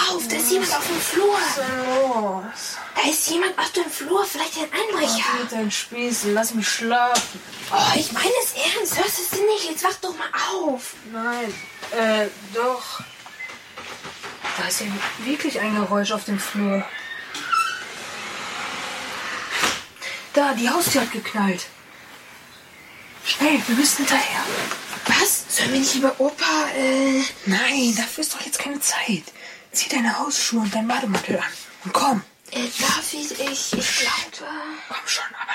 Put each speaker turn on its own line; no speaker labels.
auf, da ist jemand auf dem Flur.
Was ist denn los?
Da ist jemand auf dem Flur, vielleicht ein Einbrecher.
Oh, mit deinen Spießen, lass mich schlafen.
Oh, ich meine es ernst, hörst du es denn nicht? Jetzt wach doch mal auf.
Nein, doch. Da ist ja wirklich ein Geräusch auf dem Flur. Da, die Haustür hat geknallt. Schnell, wir müssen hinterher.
Was? Sollen wir nicht lieber Opa,
Nein, dafür ist doch jetzt keine Zeit. Zieh deine Hausschuhe und dein Bademantel an. Und komm.
Darf ich glaube...
Komm schon, aber